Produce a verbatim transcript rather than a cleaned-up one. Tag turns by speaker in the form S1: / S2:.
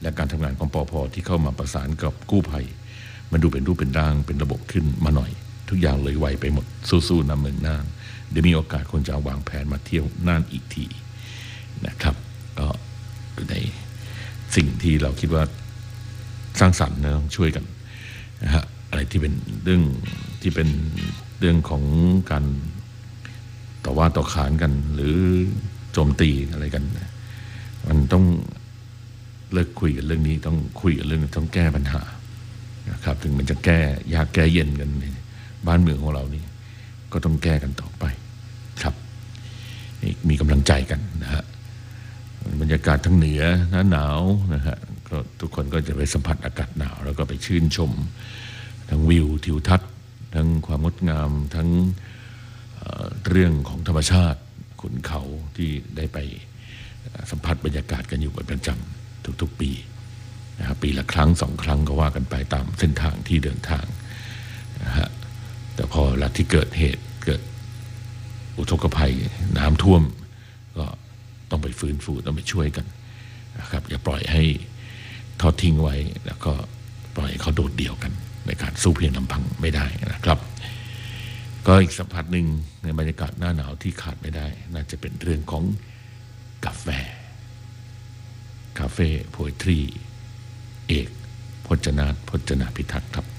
S1: และการทำงานของปอพที่เข้ามาประสานกับกู้ภัยมันดูเป็นรูปเป็นร่างเป็นระบบขึ้นมาหน่อยทุกอย่างเลยไวไปหมดสู้ๆนะเมืองน่านเดี๋ยวมีโอกาสคนจะวางแผนมาเที่ยวน่านอีกทีนะครับก็ในสิ่งที่เราคิดว่าสร้างสรรค์นะต้องช่วยกันนะฮะอะไรที่เป็นเรื่องที่เป็นเรื่องของการต่อว่าต่อขานกันหรือโจมตีอะไรกันมันต้องเลิกคุยกันเรื่องนี้ต้องคุยกันเรื่องต้องแก้ปัญหานะครับถึงมันจะแก้ยากแก้เย็นกันในบ้านเมืองของเรานี่ก็ต้องแก้กันต่อไปครับมีกำลังใจกันนะฮะบรรยากาศทั้งเหนือหน้าหนาวนะฮะก็ทุกคนก็จะไปสัมผัสอากาศหนาวแล้วก็ไปชื่นชมทั้งวิวทิวทัศน์ทั้งความงดงามทั้งเรื่องของธรรมชาติขุนเขาที่ได้ไปสัมผัสบรรยากาศกันอยู่เป็นประจำทุกๆปีนะครับปีละครั้งสองครั้งก็ว่ากันไปตามเส้นทางที่เดินทางนะฮะแต่พอเวลาที่เกิดเหตุเกิดอุทกภัยน้ำท่วมก็ต้องไปฟื้นฟูต้องไปช่วยกันนะครับอย่าปล่อยให้ทอดทิ้งไว้แล้วก็ปล่อยเขาโดดเดี่ยวกันในการสู้เพียงลำพังไม่ได้นะครับก็อีกสัมผัสหนึ่งในบรรยากาศหน้าหนาวที่ขาดไม่ได้น่าจะเป็นเรื่องของกาแฟคาเฟ่โพเอทรีเอกพจนาถพจนาพิทักษ์ครับ